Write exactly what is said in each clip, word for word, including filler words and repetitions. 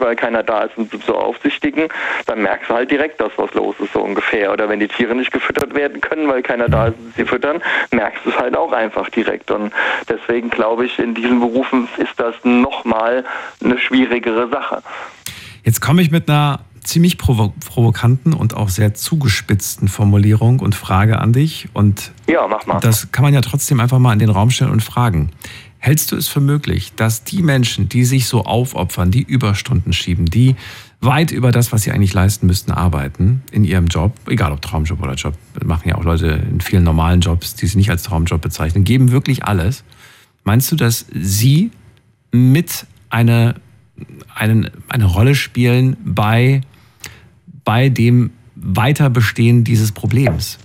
weil keiner da ist, um zu aufsichtigen, dann merkst du halt direkt, dass was los ist, so ungefähr. Oder wenn die Tiere nicht gefüttert werden können, weil keiner da ist, um sie füttern, merkst du es halt auch einfach direkt. Und deswegen glaube ich, in diesen Berufen ist das nochmal eine schwierigere Sache. Jetzt komme ich mit einer ziemlich provo- provokanten und auch sehr zugespitzten Formulierung und Frage an dich. Und ja, mach mal. Das kann man ja trotzdem einfach mal in den Raum stellen und fragen. Hältst du es für möglich, dass die Menschen, die sich so aufopfern, die Überstunden schieben, die weit über das, was sie eigentlich leisten müssten, arbeiten in ihrem Job, egal ob Traumjob oder Job, machen ja auch Leute in vielen normalen Jobs, die sie nicht als Traumjob bezeichnen, geben wirklich alles. Meinst du, dass sie mit eine, eine, eine Rolle spielen bei, bei dem Weiterbestehen dieses Problems?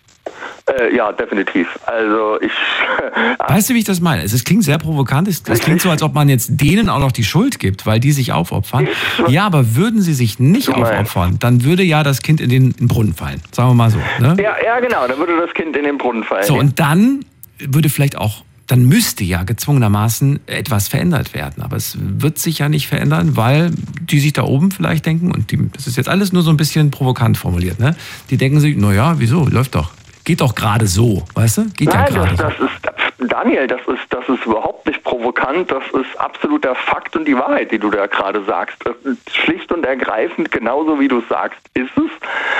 Äh, ja, definitiv. Also ich... Weißt du, wie ich das meine? Es klingt sehr provokant. Es klingt so, als ob man jetzt denen auch noch die Schuld gibt, weil die sich aufopfern. Ja, aber würden sie sich nicht aufopfern, dann würde ja das Kind in den Brunnen fallen. Sagen wir mal so. Ne? Ja, ja, genau. Dann würde das Kind in den Brunnen fallen. So, und dann würde vielleicht auch, dann müsste ja gezwungenermaßen etwas verändert werden. Aber es wird sich ja nicht verändern, weil die sich da oben vielleicht denken, und die, das ist jetzt alles nur so ein bisschen provokant formuliert, ne? Die denken sich, naja, wieso, läuft doch. Geht doch gerade so, weißt du? Geht Nein, ja gerade das, das ist, Daniel, das ist, das ist überhaupt nicht provokant, das ist absoluter Fakt und die Wahrheit, die du da gerade sagst. Das ist schlicht und ergreifend, genauso wie du es sagst, ist es.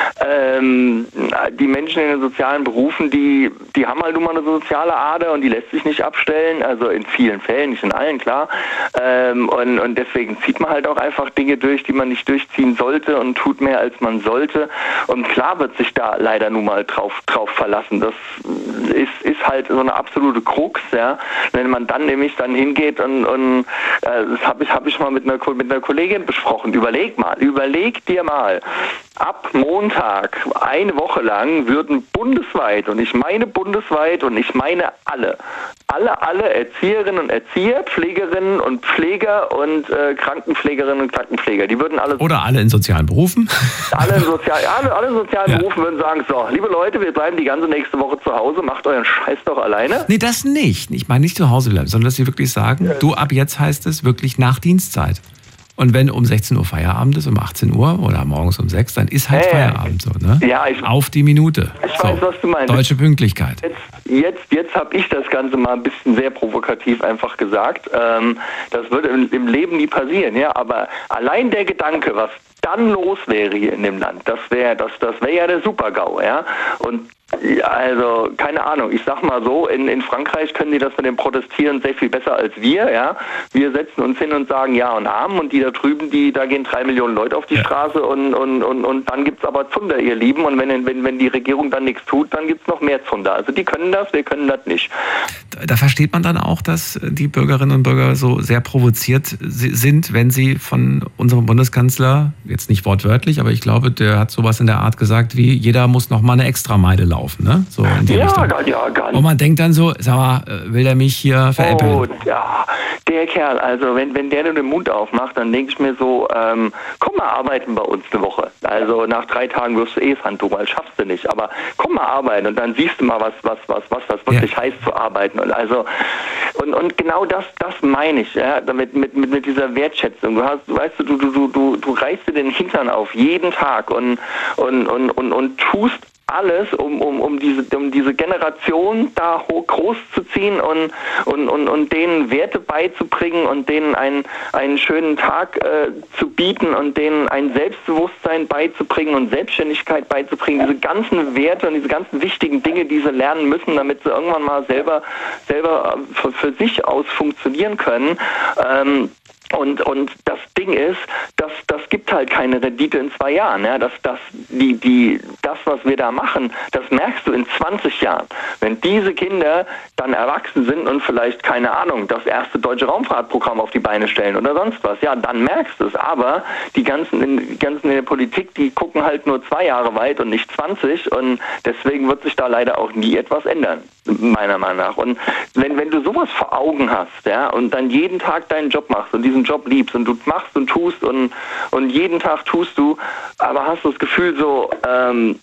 Ähm, die Menschen in den sozialen Berufen, die, die haben halt nun mal eine soziale Ader und die lässt sich nicht abstellen, also in vielen Fällen, nicht in allen, klar. Ähm, und, und deswegen zieht man halt auch einfach Dinge durch, die man nicht durchziehen sollte und tut mehr, als man sollte. Und klar wird sich da leider nun mal drauf, drauf verlassen. Das ist, ist halt so eine absolute Krux, ja. Wenn man dann nämlich dann hingeht und, und äh, das habe ich, hab ich mal mit einer, mit einer Kollegin besprochen. Überleg mal, überleg dir mal, ab Montag, eine Woche lang, würden bundesweit, und ich meine bundesweit und ich meine alle, alle, alle Erzieherinnen und Erzieher, Pflegerinnen und Pfleger und äh, Krankenpflegerinnen und Krankenpfleger, die würden alle... Oder alle in sozialen Berufen. Alle in, Sozial, alle, alle in sozialen ja. Berufen würden sagen, so, liebe Leute, wir bleiben die ganze nächste Woche zu Hause, macht euren Scheiß doch alleine. Nee, das nicht. Ich meine nicht zu Hause bleiben, sondern dass sie wirklich sagen, ja. du, ab jetzt heißt es wirklich nach Dienstzeit. Und wenn um sechzehn Uhr Feierabend ist, um achtzehn Uhr oder morgens um sechs, dann ist halt hey, Feierabend so, ne? Ja, ich, auf die Minute. Ich so, weiß, was du meinst. Deutsche Pünktlichkeit. Jetzt, jetzt, jetzt habe ich das Ganze mal ein bisschen sehr provokativ einfach gesagt. Ähm, das würde im, im Leben nie passieren, ja. Aber allein der Gedanke, was dann los wäre hier in dem Land, das wäre das, das wäre ja der Super-GAU, ja. Und ja, also, keine Ahnung, ich sag mal so, in, in Frankreich können die das mit dem Protestieren sehr viel besser als wir, ja. Wir setzen uns hin und sagen Ja und Amen und die da drüben, die, da gehen drei Millionen Leute auf die ja. Straße und, und, und, und dann gibt's aber Zunder, ihr Lieben, und wenn, wenn, wenn die Regierung dann nichts tut, dann gibt's noch mehr Zunder. Also die können das, wir können das nicht. Da, da versteht man dann auch, dass die Bürgerinnen und Bürger so sehr provoziert sind, wenn sie von unserem Bundeskanzler, jetzt nicht wortwörtlich, aber ich glaube, der hat sowas in der Art gesagt wie, jeder muss noch mal eine Extrameile laufen. Ne? So in die ja, Richtung. Gar, ja, gar nicht. Und man denkt dann so, sag mal, will der mich hier veräppeln? Oh, ja, der Kerl, also wenn, wenn der nur den Mund aufmacht, dann denke ich mir so, ähm, komm mal arbeiten bei uns eine Woche. Also nach drei Tagen wirst du eh das Handtuch, weil schaffst du nicht. Aber komm mal arbeiten und dann siehst du mal, was, was, was, was das wirklich ja. heißt zu arbeiten. Und also und, und genau das, das meine ich, ja, damit mit, mit, mit dieser Wertschätzung. Du hast, weißt du, du, du, du, du reißt dir den Hintern auf jeden Tag und, und, und, und, und tust alles, um, um, um, diese, um diese Generation da hoch, groß zu ziehen und, und, und, und denen Werte beizubringen und denen einen, einen schönen Tag äh, zu bieten und denen ein Selbstbewusstsein beizubringen und Selbstständigkeit beizubringen. Diese ganzen Werte und diese ganzen wichtigen Dinge, die sie lernen müssen, damit sie irgendwann mal selber, selber für, für sich aus funktionieren können. Ähm, Und, und das Ding ist, das, das gibt halt keine Rendite in zwei Jahren. Ja? Das, das, die, die, das, was wir da machen, das merkst du in zwanzig Jahren. Wenn diese Kinder dann erwachsen sind und vielleicht, keine Ahnung, das erste deutsche Raumfahrtprogramm auf die Beine stellen oder sonst was, ja, dann merkst du es. Aber die ganzen, die ganzen in der Politik, die gucken halt nur zwei Jahre weit und nicht zwanzig, und deswegen wird sich da leider auch nie etwas ändern, meiner Meinung nach. Und wenn, wenn du sowas vor Augen hast, ja, und dann jeden Tag deinen Job machst und diesen Job liebst und du machst und tust und, und jeden Tag tust du, aber hast du das Gefühl so, ähm,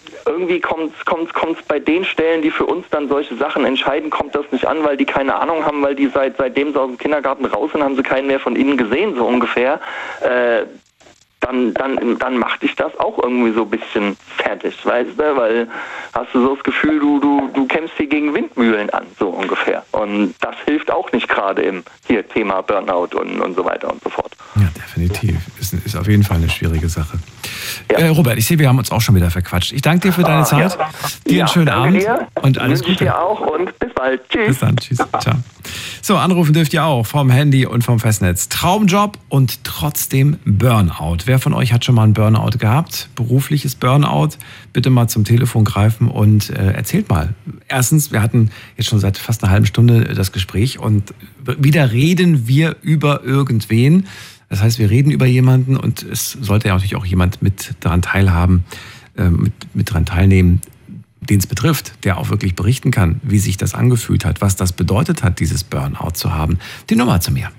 irgendwie kommt es bei den Stellen, die für uns dann solche Sachen entscheiden, kommt das nicht an, weil die keine Ahnung haben, weil die seit seitdem sie aus dem Kindergarten raus sind, haben sie keinen mehr von ihnen gesehen, so ungefähr. Äh, dann, dann, dann macht dich das auch irgendwie so ein bisschen fertig, weißt du, weil hast du so das Gefühl, du, du, du kämpfst hier gegen Windmühlen an, so ungefähr. Und das hilft auch nicht gerade im hier Thema Burnout und, und so weiter und so fort. Ja, definitiv. Ist, ist auf jeden Fall eine schwierige Sache. Ja. Äh, Robert, ich sehe, wir haben uns auch schon wieder verquatscht. Ich danke dir für deine ah, Zeit. Ja. Dir ja, einen schönen Abend dir. Und alles Gute. Ich dir auch und bis bald. Tschüss. Bis dann. Tschüss. Ciao. So, anrufen dürft ihr auch vom Handy und vom Festnetz. Traumjob und trotzdem Burnout. Wer von euch hat schon mal einen Burnout gehabt? Berufliches Burnout? Bitte mal zum Telefon greifen und äh, erzählt mal. Erstens, wir hatten jetzt schon seit fast einer halben Stunde das Gespräch und wieder reden wir über irgendwen. Das heißt, wir reden über jemanden und es sollte ja natürlich auch jemand mit daran teilhaben, äh, mit, mit daran teilnehmen, den es betrifft, der auch wirklich berichten kann, wie sich das angefühlt hat, was das bedeutet hat, dieses Burnout zu haben. Die Nummer zu mir.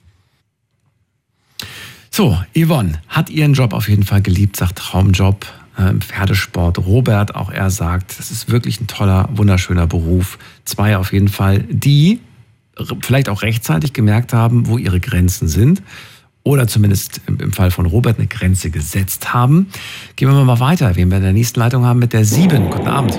So, Yvonne hat ihren Job auf jeden Fall geliebt, sagt Traumjob äh, im Pferdesport. Robert, auch er sagt, das ist wirklich ein toller, wunderschöner Beruf. Zwei auf jeden Fall, die vielleicht auch rechtzeitig gemerkt haben, wo ihre Grenzen sind. Oder zumindest im Fall von Robert eine Grenze gesetzt haben. Gehen wir mal weiter, wen wir in der nächsten Leitung haben mit der sieben. Guten Abend.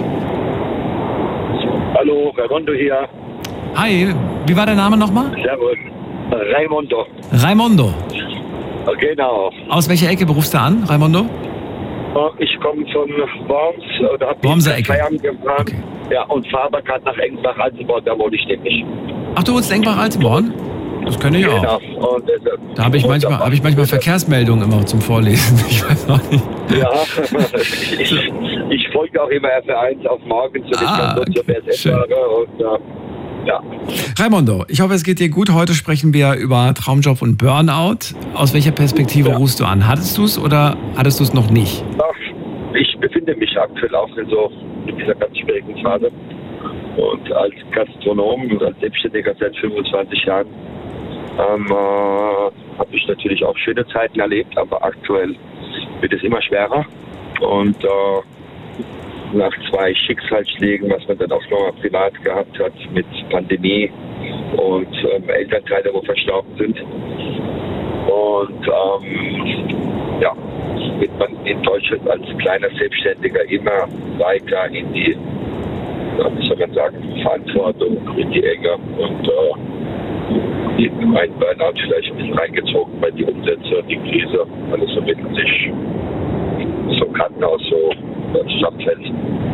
Hallo, Raimondo hier. Hi, wie war der Name nochmal? Servus, Raimondo. Raimondo. Genau. Aus welcher Ecke berufst du an, Raimondo? Ich komme von Worms. Oder hab Wormser Ecke. Feierabend geplant. Okay. Ja, und fahre gerade nach Engbach-Altenborn, da wohne ich nämlich. Ach, du wohnst in Engbach-Altenborn? Das kenne ich auch. Genau. Und, äh, da habe ich manchmal, hab ich manchmal Verkehrsmeldungen immer zum Vorlesen. Ich weiß auch nicht. Ja, ich, ich folge auch immer R eins auf morgens, so ah, ich okay. B S S fahre und äh, ja. Raimondo, ich hoffe, es geht dir gut. Heute sprechen wir über Traumjob und Burnout. Aus welcher Perspektive ja. rufst du an? Hattest du es oder hattest du es noch nicht? Ach, ich befinde mich aktuell auch in so in dieser ganz schwierigen Phase. Und als Gastronom und als Selbstständiger seit fünfundzwanzig Jahren ähm, äh, habe ich natürlich auch schöne Zeiten erlebt, aber aktuell wird es immer schwerer. Und äh, nach zwei Schicksalsschlägen, was man dann auch nochmal privat gehabt hat mit Pandemie und ähm, Elternteile, wo verstorben sind. Und ähm, ja, wird man in Deutschland als kleiner Selbstständiger immer weiter in die, wie soll man sagen, Verantwortung, in die Enge und äh, in ein Burnout vielleicht ein bisschen reingezogen, weil die Umsätze, die Krise, alles so mit sich so Kartenhaus so zusammenfällt.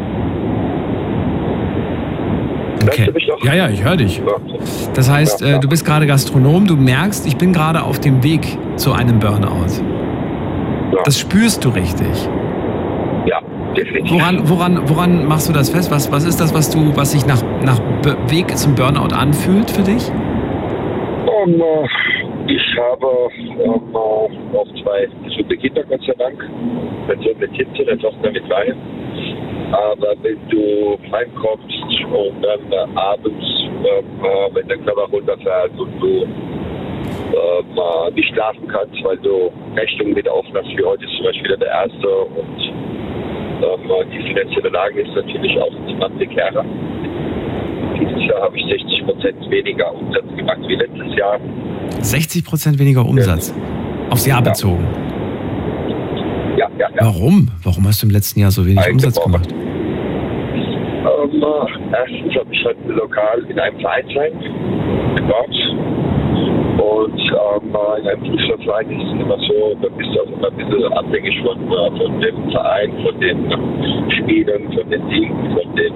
Okay. Ja, ja, ich höre dich. Das heißt, ja, ja. du bist gerade Gastronom, du merkst, ich bin gerade auf dem Weg zu einem Burnout. Ja. Das spürst du richtig. Ja, definitiv. Woran, woran, woran machst du das fest? Was, was ist das, was du, was sich nach, nach Weg zum Burnout anfühlt für dich? Um, uh, ich habe um, uh, auch zwei gesunde Kinder, Gott sei Dank. Mein Sohn mit siebzehn, der Tochter mit drei. Aber wenn du reinkommst und dann äh, abends, äh, wenn der Körper runterfährt und du äh, nicht schlafen kannst, weil du Rechnungen wieder offen hast, wie heute ist zum Beispiel der erste und äh, die finanzielle Lage ist natürlich auch immer prekärer. Dieses Jahr habe ich sechzig Prozent weniger Umsatz gemacht wie letztes Jahr. sechzig Prozent weniger Umsatz? Ja. Aufs Jahr bezogen? Ja, ja, ja. Warum? Warum hast du im letzten Jahr so wenig Eine Umsatz Woche. gemacht? Ähm, erstens habe ich halt lokal in einem Verein sein gebaut. Und ähm, in einem Fußballverein ist es immer so, da bist du auch immer ein bisschen abhängig von, von dem Verein, von den Spielern, von den Siegen, von den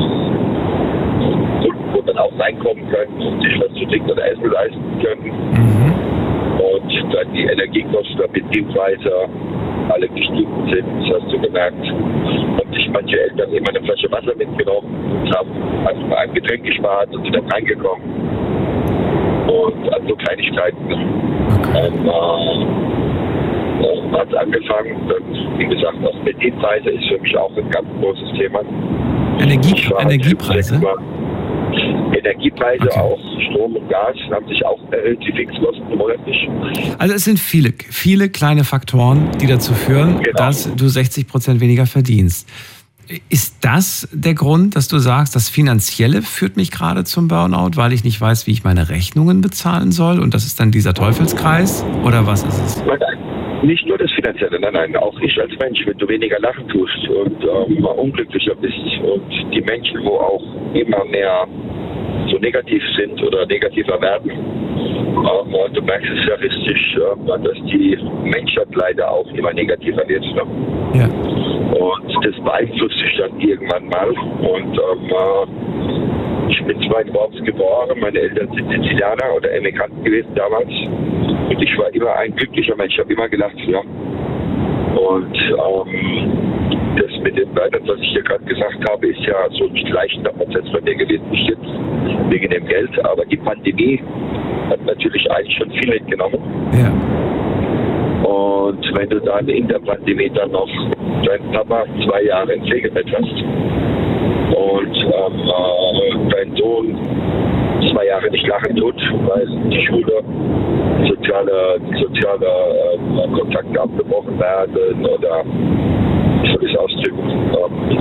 wo dann auch reinkommen können und sich was zu trinken oder essen leisten können. Mhm. Und dann die Energiekosten der Benzinpreise alle gestiegen sind, das hast du gemerkt. Und sich manche Eltern immer eine Flasche Wasser mitgenommen und haben einfach mal ein Getränk gespart und sind dann reingekommen. Und an so Kleinigkeiten okay. ähm, äh, hat es angefangen. Und wie gesagt, auch Benzinpreise ist für mich auch ein ganz großes Thema. Energie, Energiepreise? Energiepreise okay. auch, Strom und Gas haben sich auch erhöht, die Fixkosten monatlich. Also es sind viele, viele kleine Faktoren, die dazu führen, genau. dass du sechzig Prozent weniger verdienst. Ist das der Grund, dass du sagst, das Finanzielle führt mich gerade zum Burnout, weil ich nicht weiß, wie ich meine Rechnungen bezahlen soll und das ist dann dieser Teufelskreis? Oder was ist es? Nein, nein, nicht nur das Finanzielle, nein, nein, auch ich als Mensch, wenn du weniger lachen tust und ähm, unglücklicher bist und die Menschen, wo auch immer mehr so negativ sind oder negativer werden, ähm, du merkst es ja richtig, äh, dass die Menschheit leider auch immer negativer wird. Ne? Ja. Und das beeinflusst sich dann irgendwann mal. Und ähm, äh, ich bin zwar in Worms geboren, meine Eltern sind Sizilianer oder Emigranten gewesen damals. Und ich war immer ein glücklicher Mensch, ich habe immer gelacht. Ja. Und ähm, das mit dem Burnout, was ich hier gerade gesagt habe, ist ja so ein schleichender Prozess bei mir gewesen, nicht jetzt wegen dem Geld. Aber die Pandemie hat natürlich eigentlich schon viel mitgenommen. Ja. Und wenn du dann in der Pandemie dann noch deinen Papa zwei Jahre im Pflegebett hast und ähm, äh, dein Sohn zwei Jahre nicht lachen tut, weil die Schule, soziale, soziale äh, Kontakte abgebrochen werden oder, wie soll ich es ausdrücken, ähm,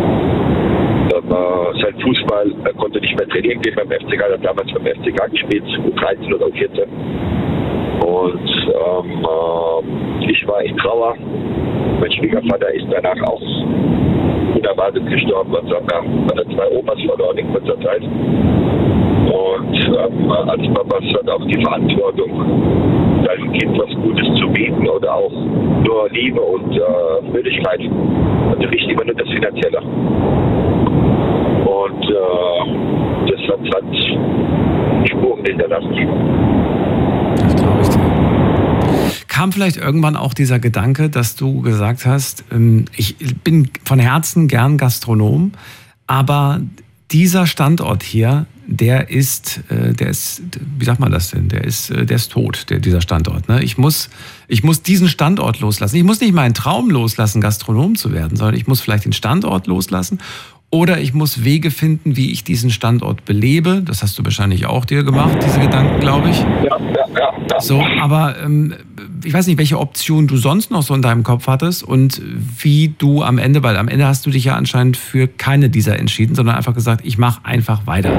äh, sein Fußball, er konnte nicht mehr trainieren gehen beim F C K, er hat damals beim F C K gespielt, U dreizehn oder U vierzehn. Und ähm, äh, ich war in Trauer. Mein Schwiegervater ist danach auch unerwartet gestorben. Also haben wir zwei Omas verloren in kurzer Zeit. Und ähm, als Papa hat auch die Verantwortung, deinem Kind was Gutes zu bieten oder auch nur Liebe und äh, Fröhlichkeit. Also nicht immer nur das Finanzielle. Und äh, das hat, hat Spuren hinterlassen. Das glaube ich dir. Kam vielleicht irgendwann auch dieser Gedanke, dass du gesagt hast, ich bin von Herzen gern Gastronom, aber dieser Standort hier, der ist, der ist, wie sagt man das denn? Der ist, der ist tot, der, dieser Standort. Ne? Ich muss, ich muss diesen Standort loslassen. Ich muss nicht meinen Traum loslassen, Gastronom zu werden, sondern ich muss vielleicht den Standort loslassen. Oder ich muss Wege finden, wie ich diesen Standort belebe. Das hast du wahrscheinlich auch dir gemacht, diese Gedanken, glaube ich. Ja, ja, ja. ja. So, aber ähm, ich weiß nicht, welche Option du sonst noch so in deinem Kopf hattest und wie du am Ende, weil am Ende hast du dich ja anscheinend für keine dieser entschieden, sondern einfach gesagt, ich mache einfach weiter.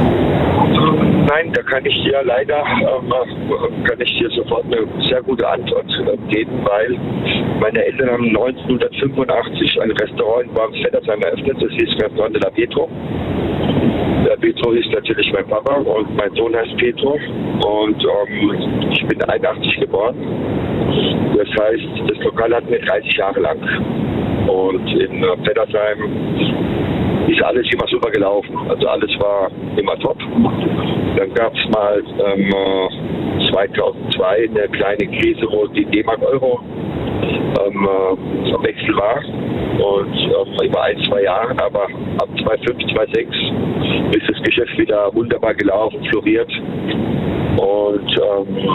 Nein, da kann ich dir leider, ähm, kann ich dir sofort eine sehr gute Antwort äh, geben, weil meine Eltern haben neunzehnhundertfünfundachtzig ein Restaurant in Worms-Vettersheim eröffnet, das hieß Restaurant de la Pietro. Der Pietro ist natürlich mein Papa und mein Sohn heißt Pietro und ähm, ich bin einundachtzig geboren. Das heißt, das Lokal hatten wir dreißig Jahre lang und in äh, Vettersheim ist alles immer super gelaufen. Also alles war immer top. Dann gab es mal ähm, zweitausendzwei eine kleine Krise, wo die D-Mark-Euro ähm, äh, am Wechsel war. Und ähm, über ein, zwei Jahren, aber ab zweitausendfünf, zweitausendsechs ist das Geschäft wieder wunderbar gelaufen, floriert. Und ähm,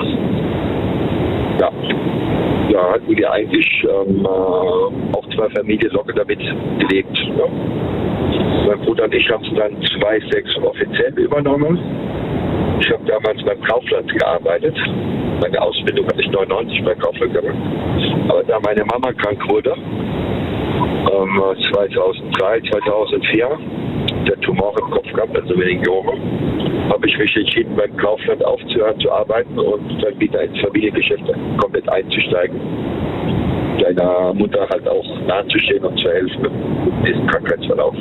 ja, da hatten wir eigentlich ähm, äh, auch zwei Familien locker damit gelebt. Ne? Mein Bruder und ich haben es dann zweitausendsechs offiziell übernommen. Ich habe damals beim Kaufland gearbeitet. Meine Ausbildung hatte ich neunundneunzig beim Kaufland gemacht. Aber da meine Mama krank wurde, ähm, zweitausenddrei, zweitausendvier, der Tumor im Kopf gehabt, also Meningiome, habe ich mich entschieden, beim Kaufland aufzuhören zu arbeiten und dann wieder ins Familiengeschäft komplett einzusteigen. Deiner Mutter halt auch nahezustehen und zu helfen mit diesem Krankheitsverlauf.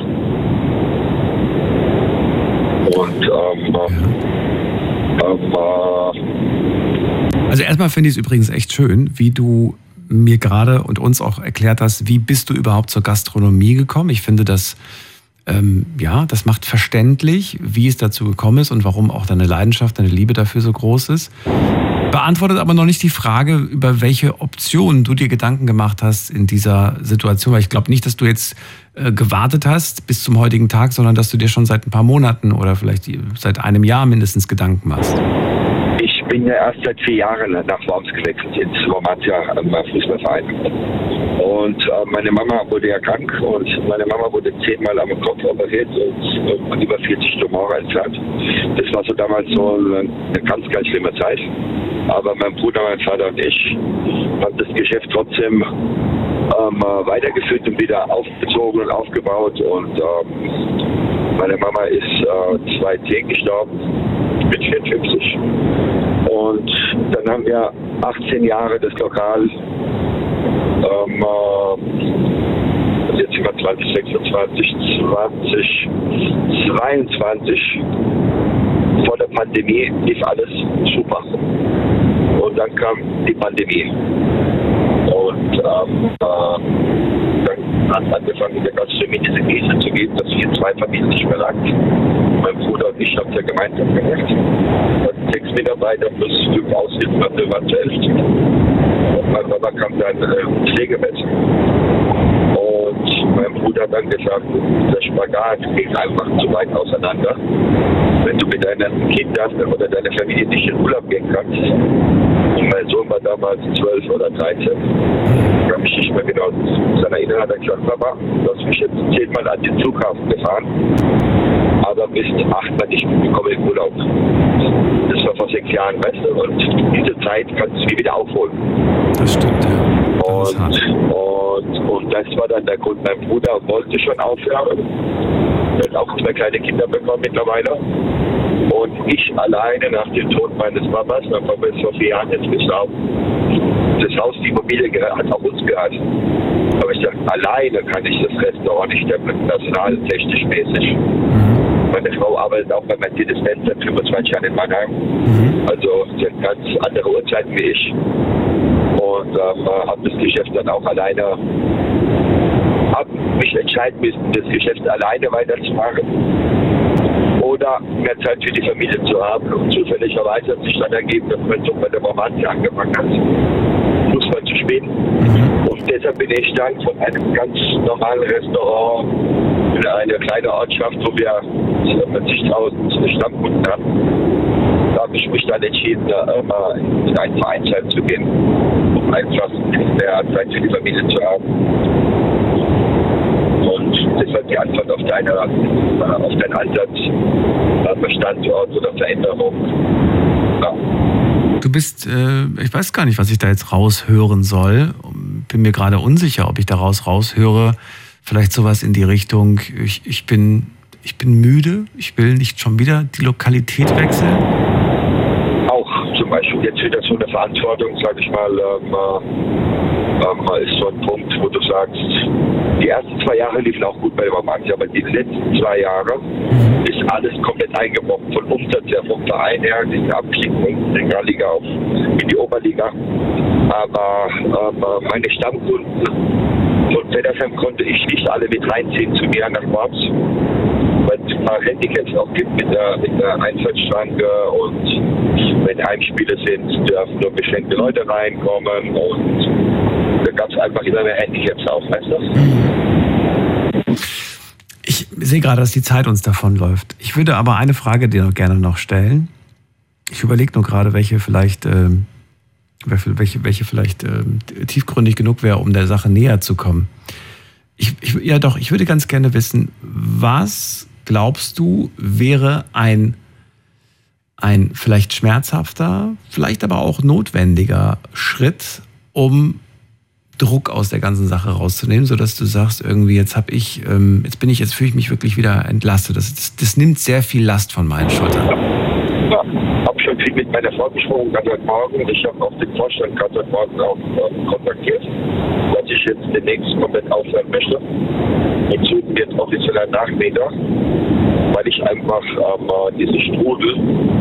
Und ähm, ähm, äh, also erstmal finde ich es übrigens echt schön, wie du mir gerade und uns auch erklärt hast, wie bist du überhaupt zur Gastronomie gekommen. Ich finde das, ähm, ja, das macht verständlich, wie es dazu gekommen ist und warum auch deine Leidenschaft, deine Liebe dafür so groß ist. Beantwortet aber noch nicht die Frage, über welche Optionen du dir Gedanken gemacht hast in dieser Situation. Weil ich glaube nicht, dass du jetzt äh, gewartet hast bis zum heutigen Tag, sondern dass du dir schon seit ein paar Monaten oder vielleicht seit einem Jahr mindestens Gedanken machst. Ich bin ja erst seit vier Jahren nach Worms gewechselt, ins Wormatia Fußballverein. Und äh, meine Mama wurde ja krank und meine Mama wurde zehnmal am Kopf operiert und äh, über vierzig Tumore entfernt. Das war so damals so eine ganz, ganz schlimme Zeit. Aber mein Bruder, mein Vater und ich haben das Geschäft trotzdem ähm, weitergeführt und wieder aufgezogen und aufgebaut. Und ähm, meine Mama ist äh, zweitausendzehn gestorben, ich bin vierundfünfzig. Und dann haben wir achtzehn Jahre das Lokal, ähm, äh, jetzt sind wir zwanzig sechsundzwanzig, zwanzig zweiundzwanzig, vor der Pandemie lief alles super. Und dann kam die Pandemie. Und ähm, äh, dann hat angefangen, der Gastronomie diese Krise zu geben, dass hier zwei Familien nicht mehr langt. Mein Bruder und ich haben es ja gemeinsam gemacht. Und sechs Mitarbeiter plus fünf Aushilfen, also wir waren zu elf. Und mein Papa kam dann äh, ins Pflegebett. Und mein Bruder hat dann gesagt, der Spagat geht einfach zu weit auseinander. Wenn du mit deinen Kindern oder deiner Familie nicht in Urlaub gehen kannst. Und mein Sohn war damals zwölf oder dreizehn. Ich kann mich nicht mehr genau daran erinnern, hat er gesagt, Papa, du hast mich jetzt zehnmal an den Flughafen gefahren, aber bist achtmal nicht mitgekommen im Urlaub. Das war vor sechs Jahren, weißt du, und diese Zeit kannst du wieder aufholen. Das stimmt, ja. Das und, und, und das war dann der Grund. Mein Bruder wollte schon aufhören. Er hat auch zwei kleine Kinder bekommen mittlerweile. Und ich alleine nach dem Tod meines Papas, mein Papa ist vor vier Jahren jetzt gestorben, das Haus, die Immobilie hat auch uns gehört. Aber ich dachte, alleine kann ich das Restaurant nicht stemmen, personaltechnisch mäßig. Mhm. Meine Frau arbeitet auch bei Mercedes-Benz seit fünfundzwanzig Jahren in Mannheim. Mhm. Also sie hat ganz andere Uhrzeiten wie ich. Und ähm, habe das Geschäft dann auch alleine, habe mich entscheiden müssen, das Geschäft alleine weiterzumachen oder mehr Zeit für die Familie zu haben. Und zufälligerweise hat sich dann ergeben, dass mein Sohn bei der Romantik angefangen hat, Fußball zu spielen. Mhm. Und deshalb bin ich dann von einem ganz normalen Restaurant in eine kleine Ortschaft, wo wir vierzigtausend Stammkunden hatten, da habe ich mich dann entschieden, in ein Vereinsheim zu gehen, um einfach mehr Zeit für die Familie zu haben. Und deshalb die Antwort auf deine, auf deinen Ansatz, Standort oder Veränderung. Ja. Du bist, äh, ich weiß gar nicht, was ich da jetzt raushören soll. Bin mir gerade unsicher, ob ich daraus raushöre. Vielleicht sowas in die Richtung, ich, ich bin, ich bin müde, ich will nicht schon wieder die Lokalität wechseln. Auch zum Beispiel jetzt wieder so eine Verantwortung, sage ich mal, ähm, ähm, ist so ein Punkt, wo du sagst, die ersten zwei Jahre liefen auch gut bei der Romantik, aber die letzten zwei Jahre ist alles komplett eingebrochen, von Umsatz her, vom Verein her, den Abstieg von der Regionalliga auf in die Oberliga. Aber ähm, meine Stammkunden von Feddersheim konnte ich nicht alle mit reinziehen zu mir nach Worms, weil es ein paar Handicaps auch gibt mit der, mit der Einsatzschranke und wenn Heimspiele sind, dürfen nur beschränkte Leute reinkommen und da gab es einfach immer mehr Handicaps auch, weißt du? Ich sehe gerade, dass die Zeit uns davonläuft. Ich würde aber eine Frage dir noch gerne noch stellen. Ich überlege nur gerade, welche vielleicht, äh, welche, welche vielleicht äh, tiefgründig genug wäre, um der Sache näher zu kommen. Ich, ich, ja doch, ich würde ganz gerne wissen, was glaubst du, wäre ein, ein vielleicht schmerzhafter, vielleicht aber auch notwendiger Schritt, um Druck aus der ganzen Sache rauszunehmen, sodass du sagst, irgendwie jetzt habe ich, ähm, jetzt bin ich, jetzt fühle ich mich wirklich wieder entlastet. Das, das, das nimmt sehr viel Last von meinen Schultern. Ja, ich habe schon viel mit meiner Frau gesprochen, gerade heute Morgen. Ich habe auch den Vorstand gerade heute Morgen auch äh, kontaktiert, dass ich jetzt demnächst komplett aufhören möchte. Und suchen jetzt offiziell einen Nachmieter, weil ich einfach ähm, diesen Strudel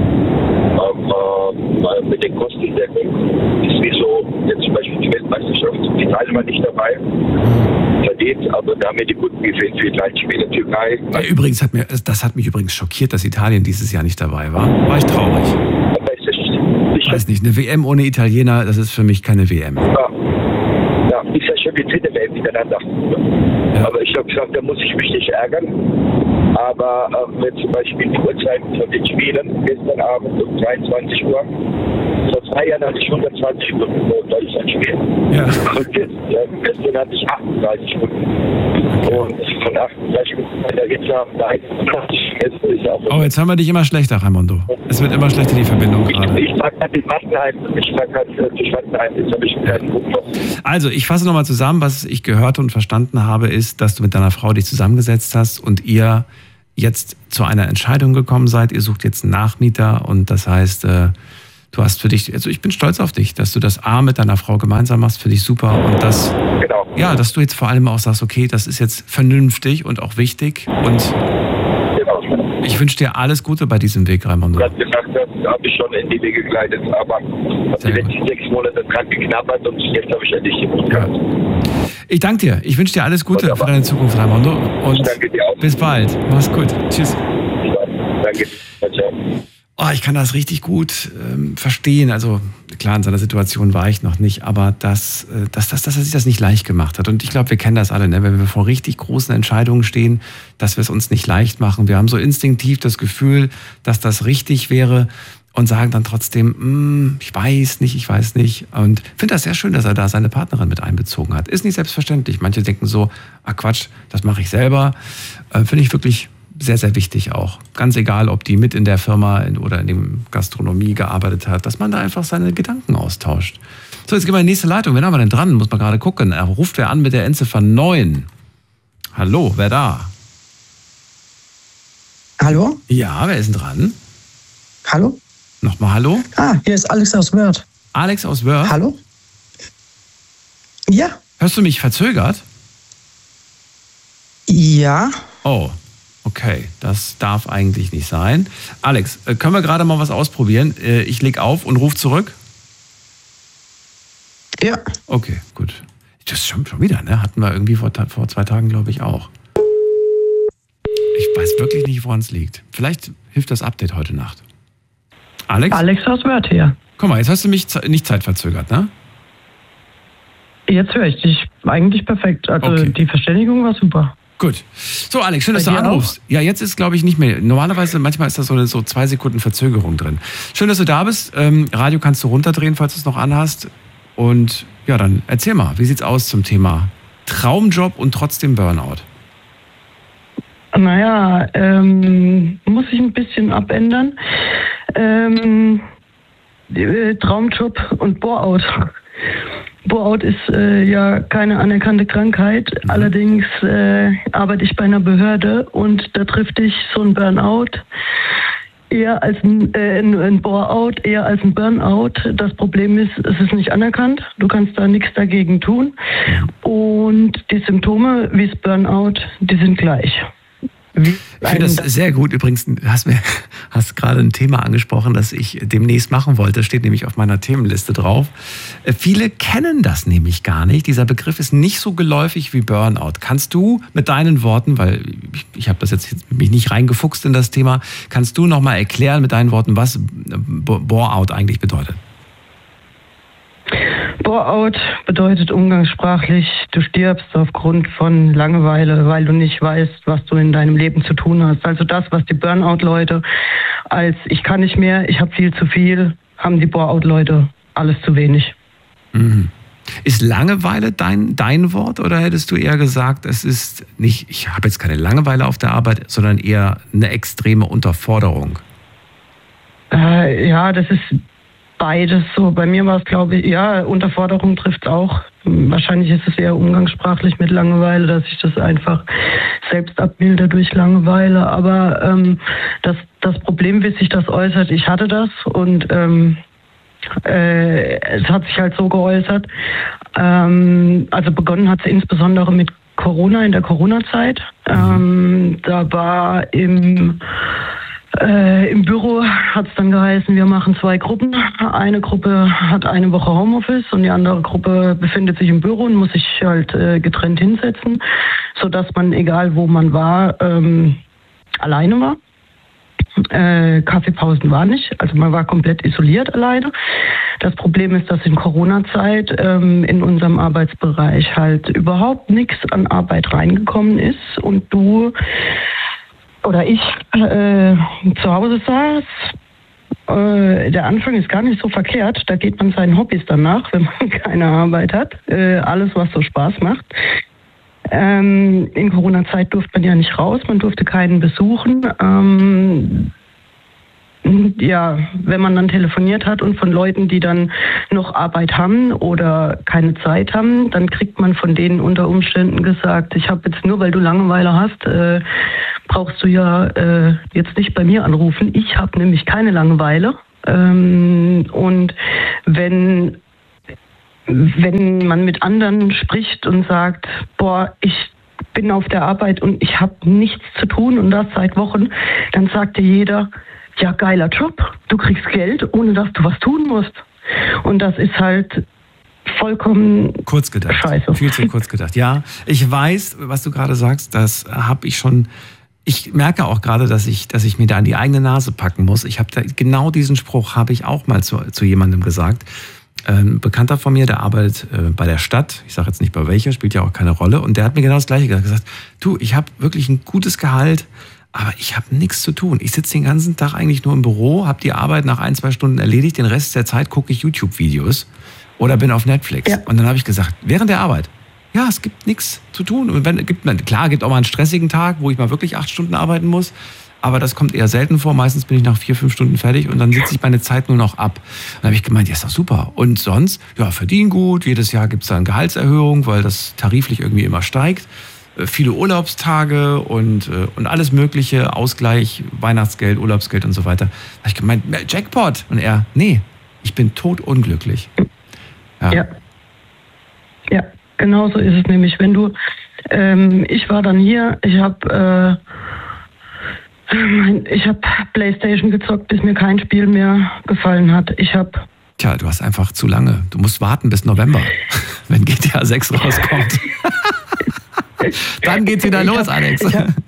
ähm, äh, mit den Kostendeckung ist wie so, jetzt zum Beispiel die Weltmeisterschaft, die Teilnehmer nicht dabei, verdient, aber da haben mir die guten gefehlt für die Kleinspiele Türkei. Ja, übrigens hat mir, das hat mich übrigens schockiert, dass Italien dieses Jahr nicht dabei war. War ich traurig. Aber ist das, ich weiß nicht, eine W M ohne Italiener, das ist für mich keine W M. Ja, ja ist ja schon die dritte W M miteinander. Ja. Aber ich habe gesagt, da muss ich mich nicht ärgern. Aber ähm, wenn zum Beispiel die Uhrzeiten von den Spielen, gestern Abend um dreiundzwanzig Uhr, vor zwei Jahren hatte ich hundertzwanzig Minuten vor Deutschland spielen. Ja. Und jetzt, ja, gestern hatte ich achtunddreißig Stunden. Und von achtunddreißig Stunden bei der Hitze am Leid, ist ja auch... Oh, jetzt hören wir dich immer schlechter, Raimondo. Es wird immer schlechter, die Verbindung gerade. Ich frage halt den Massenheim, ich frage halt die Massenheim, jetzt habe ich keinen Druck noch. Also, ich fasse nochmal zusammen, was ich gehört und verstanden habe, ist, dass du mit deiner Frau dich zusammengesetzt hast und ihr jetzt zu einer Entscheidung gekommen seid. Ihr sucht jetzt einen Nachmieter und das heißt, äh, du hast für dich, also ich bin stolz auf dich, dass du das A mit deiner Frau gemeinsam machst, für dich super und das, genau. ja, dass du jetzt vor allem auch sagst, okay, das ist jetzt vernünftig und auch wichtig und Genau. ich wünsche dir alles Gute bei diesem Weg, Raimondo. Gerade gesagt hast, habe ich schon in die Wege geleitet, aber habe die letzten sechs Monate dran geknabbert und jetzt habe ich endlich die Mut gehabt. Ich danke dir. Ich wünsche dir alles Gute Wunderbar. für deine Zukunft, Raimondo. Und Ich danke dir auch. bis bald. Mach's gut. Tschüss. Danke. Ciao. Oh, ich kann das richtig gut ähm, verstehen. Also klar, in seiner Situation war ich noch nicht, aber dass, äh, dass, dass, dass er sich das nicht leicht gemacht hat. Und ich glaube, wir kennen das alle, ne? Wenn wir vor richtig großen Entscheidungen stehen, dass wir es uns nicht leicht machen. Wir haben so instinktiv das Gefühl, dass das richtig wäre und sagen dann trotzdem, mm, ich weiß nicht, ich weiß nicht. Und finde das sehr schön, dass er da seine Partnerin mit einbezogen hat. Ist nicht selbstverständlich. Manche denken so, ah Quatsch, das mache ich selber. Äh, finde ich wirklich sehr, sehr wichtig auch. Ganz egal, ob die mit in der Firma oder in der Gastronomie gearbeitet hat, dass man da einfach seine Gedanken austauscht. So, jetzt gehen wir in die nächste Leitung. Wen haben wir denn dran? Muss man gerade gucken. Er ruft wer an mit der Endziffer neun. Hallo, wer da? Hallo? Ja, wer ist denn dran? Hallo? Nochmal hallo? Ah, hier ist Alex aus Wörth. Alex aus Wörth? Hallo? Ja. Hörst du mich verzögert? Ja. Oh, okay. Das darf eigentlich nicht sein. Alex, können wir gerade mal was ausprobieren? Ich leg auf und ruf zurück? Ja. Okay, gut. Das ist schon, schon wieder, ne? Hatten wir irgendwie vor, vor zwei Tagen, glaube ich, auch. Ich weiß wirklich nicht, woran es liegt. Vielleicht hilft das Update heute Nacht. Alex? Alex aus Wörth hier. Guck mal, jetzt hast du mich nicht zeitverzögert, ne? Jetzt höre ich dich eigentlich perfekt. Also Okay. die Verständigung war super. Gut. So, Alex, schön, dass Bei du dir anrufst. Ja, jetzt ist, glaube ich, nicht mehr. Normalerweise, manchmal ist da so eine so zwei Sekunden Verzögerung drin. Schön, dass du da bist. Ähm, Radio kannst du runterdrehen, falls du es noch anhast. Und ja, dann erzähl mal, wie sieht's aus zum Thema Traumjob und trotzdem Burnout? Naja, ähm, muss ich ein bisschen abändern. Ähm, äh, Traumjob und Bore-out. Bore-out ist äh, ja keine anerkannte Krankheit. Mhm. Allerdings äh, arbeite ich bei einer Behörde und da trifft dich so ein Burnout eher als ein, äh, ein, ein Bore-out, eher als ein Burnout. Das Problem ist, es ist nicht anerkannt. Du kannst da nichts dagegen tun. Und die Symptome wie das Burnout, die sind gleich. Wie Ich finde das sehr gut. Übrigens, du hast mir hast gerade ein Thema angesprochen, das ich demnächst machen wollte. Das steht nämlich auf meiner Themenliste drauf. Äh, Viele kennen das nämlich gar nicht. Dieser Begriff ist nicht so geläufig wie Burnout. Kannst du mit deinen Worten, weil ich, ich habe das jetzt mich nicht reingefuchst in das Thema, kannst du noch mal erklären mit deinen Worten, was Bore-out eigentlich bedeutet? Bore-out bedeutet umgangssprachlich, du stirbst aufgrund von Langeweile, weil du nicht weißt, was du in deinem Leben zu tun hast. Also das, was die Burnout-Leute als ich kann nicht mehr, ich habe viel zu viel, haben die Bore-out-Leute alles zu wenig. Mhm. Ist Langeweile dein, dein Wort oder hättest du eher gesagt, es ist nicht, ich habe jetzt keine Langeweile auf der Arbeit, sondern eher eine extreme Unterforderung? Äh, ja, das ist beides so. Bei mir war es, glaube ich, ja, Unterforderung trifft auch. Wahrscheinlich ist es eher umgangssprachlich mit Langeweile, dass ich das einfach selbst abbilde durch Langeweile. Aber ähm, das, das Problem, wie sich das äußert, ich hatte das und ähm, äh, es hat sich halt so geäußert. Ähm, also begonnen hat es insbesondere mit Corona, in der Corona-Zeit. Ähm, da war im Äh, Im Büro hat es dann geheißen, wir machen zwei Gruppen. Eine Gruppe hat eine Woche Homeoffice und die andere Gruppe befindet sich im Büro und muss sich halt äh, getrennt hinsetzen, sodass man, egal wo man war, ähm, alleine war. Äh, Kaffeepausen war nicht, also man war komplett isoliert alleine. Das Problem ist, dass in Corona-Zeit ähm, in unserem Arbeitsbereich halt überhaupt nichts an Arbeit reingekommen ist und du oder ich äh, zu Hause saß, äh, der Anfang ist gar nicht so verkehrt. Da geht man seinen Hobbys danach, wenn man keine Arbeit hat. Äh, alles, was so Spaß macht. Ähm, in Corona-Zeit durfte man ja nicht raus, man durfte keinen besuchen. Ähm, ja, wenn man dann telefoniert hat und von Leuten, die dann noch Arbeit haben oder keine Zeit haben, dann kriegt man von denen unter Umständen gesagt, ich habe jetzt nur, weil du Langeweile hast, äh, brauchst du ja äh, jetzt nicht bei mir anrufen. Ich habe nämlich keine Langeweile. Ähm, und wenn wenn man mit anderen spricht und sagt, boah, ich bin auf der Arbeit und ich habe nichts zu tun und das seit Wochen, dann sagt dir jeder, ja, geiler Job, du kriegst Geld, ohne dass du was tun musst. Und das ist halt vollkommen kurz gedacht. Scheiße. Viel zu kurz gedacht. Ja, ich weiß, was du gerade sagst, das habe ich schon. Ich merke auch gerade, dass ich, dass ich mir da an die eigene Nase packen muss. Ich habe da, genau diesen Spruch habe ich auch mal zu, zu jemandem gesagt. Ein Bekannter von mir, der arbeitet äh, bei der Stadt, ich sage jetzt nicht bei welcher, spielt ja auch keine Rolle, und der hat mir genau das Gleiche gesagt, gesagt, du, ich habe wirklich ein gutes Gehalt, aber ich habe nichts zu tun. Ich sitze den ganzen Tag eigentlich nur im Büro, habe die Arbeit nach ein, zwei Stunden erledigt, den Rest der Zeit gucke ich YouTube-Videos oder bin auf Netflix. Ja. Und dann habe ich gesagt, während der Arbeit, ja, es gibt nichts zu tun. Und wenn, gibt, klar, gibt auch mal einen stressigen Tag, wo ich mal wirklich acht Stunden arbeiten muss, aber das kommt eher selten vor. Meistens bin ich nach vier, fünf Stunden fertig und dann sitze ich meine Zeit nur noch ab. Dann habe ich gemeint, ja, ist doch super. Und sonst, ja, verdienen gut. Jedes Jahr gibt es da eine Gehaltserhöhung, weil das tariflich irgendwie immer steigt. Viele Urlaubstage und, und alles mögliche, Ausgleich, Weihnachtsgeld, Urlaubsgeld und so weiter. Da habe ich gemeint, Jackpot. Und er, nee, ich bin totunglücklich. Ja. Ja, ja, genau so ist es nämlich. Wenn du, ähm, ich war dann hier, ich habe äh, ich habe PlayStation gezockt, bis mir kein Spiel mehr gefallen hat. Ich habe Tja, du hast einfach zu lange. Du musst warten bis November, wenn G T A sechs rauskommt. Dann geht's wieder ich los, hab, Alex. Ich habe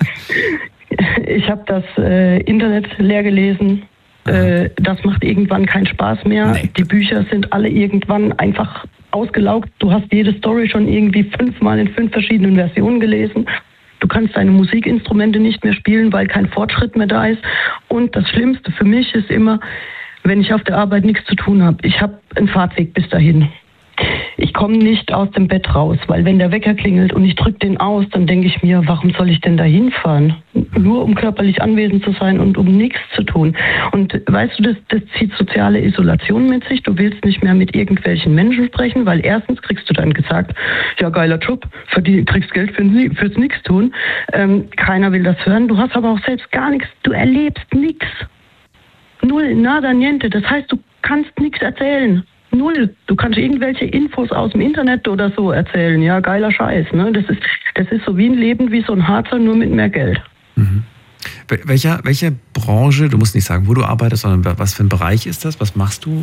hab das äh, Internet leer gelesen. Äh, das macht irgendwann keinen Spaß mehr. Nee. Die Bücher sind alle irgendwann einfach ausgelaugt. Du hast jede Story schon irgendwie fünfmal in fünf verschiedenen Versionen gelesen. Du kannst deine Musikinstrumente nicht mehr spielen, weil kein Fortschritt mehr da ist. Und das Schlimmste für mich ist immer, wenn ich auf der Arbeit nichts zu tun habe. Ich habe einen Fahrtweg bis dahin. Ich komme nicht aus dem Bett raus, weil wenn der Wecker klingelt und ich drücke den aus, dann denke ich mir, warum soll ich denn da hinfahren? Nur um körperlich anwesend zu sein und um nichts zu tun. Und weißt du, das, das zieht soziale Isolation mit sich. Du willst nicht mehr mit irgendwelchen Menschen sprechen, weil erstens kriegst du dann gesagt, ja, geiler Job, für die, kriegst Geld für, fürs Nichtstun. Ähm, keiner will das hören. Du hast aber auch selbst gar nichts. Du erlebst nichts. Null, nada, niente. Das heißt, du kannst nichts erzählen. Null. Du kannst irgendwelche Infos aus dem Internet oder so erzählen. Ja, geiler Scheiß. Ne? Das ist, das ist so wie ein Leben wie so ein Harzer, nur mit mehr Geld. Mhm. Welcher, welche Branche, du musst nicht sagen, wo du arbeitest, sondern was für ein Bereich ist das? Was machst du?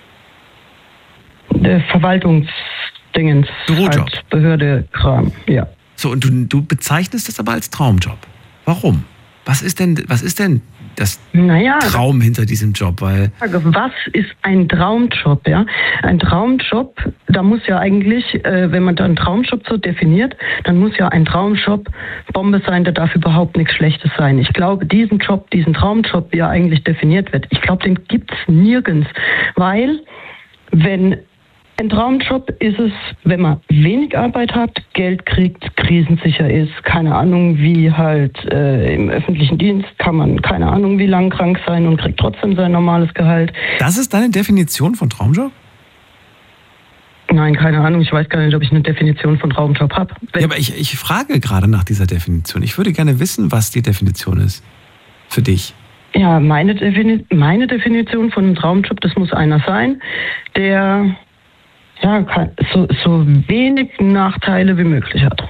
Der Verwaltungsdingens. Bürojob. Halt Behörde, Kram, ja. So, und du, du bezeichnest das aber als Traumjob. Warum? Was ist denn, was ist denn das naja, Traum hinter diesem Job? Weil was ist ein Traumjob? Ja? Ein Traumjob, da muss ja eigentlich, äh, wenn man da einen Traumjob so definiert, dann muss ja ein Traumjob Bombe sein, der darf überhaupt nichts Schlechtes sein. Ich glaube, diesen Job, diesen Traumjob, wie er eigentlich definiert wird, ich glaube, den gibt es nirgends. Weil, wenn ein Traumjob ist es, wenn man wenig Arbeit hat, Geld kriegt, krisensicher ist, keine Ahnung wie halt äh, im öffentlichen Dienst kann man keine Ahnung wie lang krank sein und kriegt trotzdem sein normales Gehalt. Das ist deine Definition von Traumjob? Nein, keine Ahnung. Ich weiß gar nicht, ob ich eine Definition von Traumjob habe. Ja, aber ich, ich frage gerade nach dieser Definition. Ich würde gerne wissen, was die Definition ist für dich. Ja, meine, Defini- meine Definition von einem Traumjob, das muss einer sein, der ja, so, so wenig Nachteile wie möglich hat.